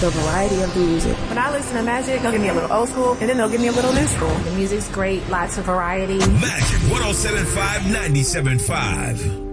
the variety of the music. When I listen to Magic, they'll give me a little old school, and then they'll give me a little new school. The music's great, lots of variety. Magic 107.5, 97.5.